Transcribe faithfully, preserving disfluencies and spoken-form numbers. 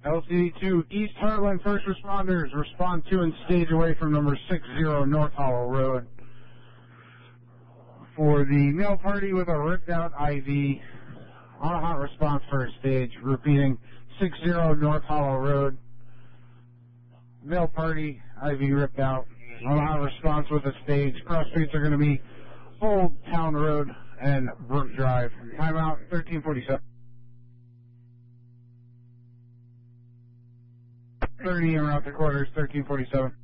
L C D two, East Heartland first responders, respond to and stage away from number six zero North Hollow Road. For the male party with a ripped out I V, on a hot response first stage, repeating six zero North Hollow Road. Male party, I V ripped out, on a hot response with a stage. Cross streets are going to be Old Town Road and Brook Drive. Timeout, thirteen forty-seven. thirty and around the quarters, thirteen forty-seven.